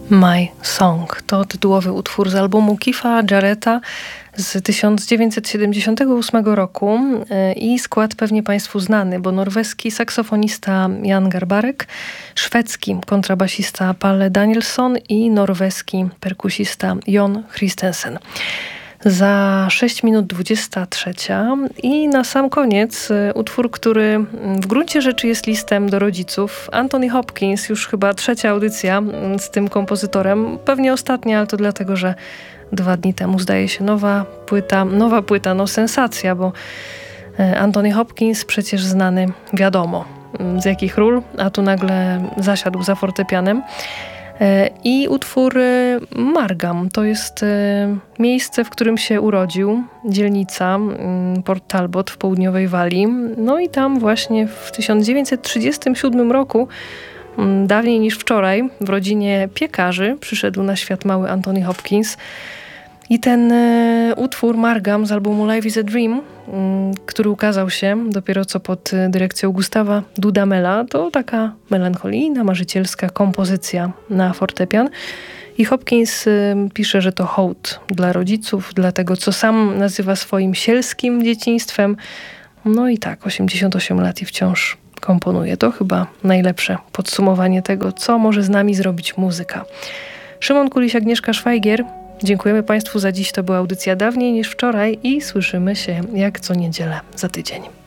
My Song to tytułowy utwór z albumu Keefa Jarretta z 1978 roku i skład pewnie Państwu znany, bo norweski saksofonista Jan Garbarek, szwedzki kontrabasista Palle Danielsson i norweski perkusista Jon Christensen. Za 6 minut 23 i na sam koniec utwór, który w gruncie rzeczy jest listem do rodziców. Anthony Hopkins, już chyba trzecia audycja z tym kompozytorem, pewnie ostatnia, ale to dlatego, że 2 dni temu zdaje się nowa płyta, no sensacja, bo Anthony Hopkins przecież znany wiadomo z jakich ról, a tu nagle zasiadł za fortepianem. I utwór Margam to jest miejsce, w którym się urodził, dzielnica Port Talbot w południowej Walii. No i tam właśnie w 1937 roku, dawniej niż wczoraj, w rodzinie piekarzy przyszedł na świat mały Anthony Hopkins. I ten utwór Margam z albumu Life is a Dream, który ukazał się dopiero co pod dyrekcją Gustawa Dudamela, to taka melancholijna, marzycielska kompozycja na fortepian. I Hopkins pisze, że to hołd dla rodziców, dla tego, co sam nazywa swoim sielskim dzieciństwem. No i tak, 88 lat i wciąż komponuje. To chyba najlepsze podsumowanie tego, co może z nami zrobić muzyka. Szymon Kuliś, Agnieszka Szwajgier. Dziękujemy Państwu za dziś. To była audycja dawniej niż wczoraj i słyszymy się jak co niedzielę za tydzień.